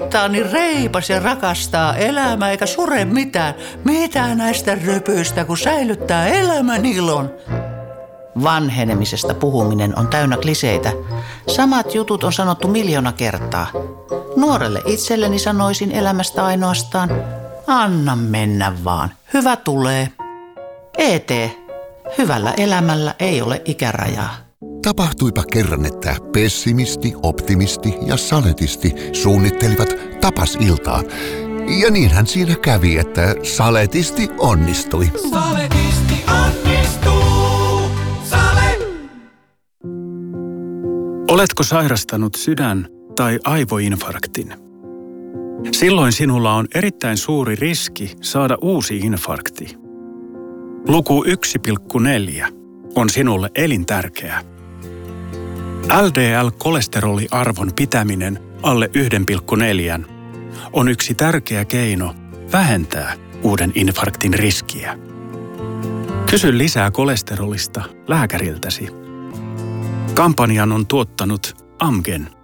puhtaani reipas ja rakastaa elämää eikä sure mitään. Mitä näistä rypyistä, kun säilyttää elämän ilon? Vanhenemisesta puhuminen on täynnä kliseitä. Samat jutut on sanottu 1,000,000 kertaa. Nuorelle itselleni sanoisin elämästä ainoastaan, anna mennä vaan, hyvä tulee. ET, hyvällä elämällä ei ole ikärajaa. Tapahtuipa kerran, että pessimisti, optimisti ja saletisti suunnittelivat tapasiltaa. Ja niinhän siinä kävi, että saletisti onnistui. Saletisti onnistuu! Sale! Oletko sairastanut sydän- tai aivoinfarktin? Silloin sinulla on erittäin suuri riski saada uusi infarkti. Luku 1,4 on sinulle elintärkeä. LDL-kolesteroliarvon pitäminen alle 1,4 on yksi tärkeä keino vähentää uuden infarktin riskiä. Kysy lisää kolesterolista lääkäriltäsi. Kampanjan on tuottanut Amgen.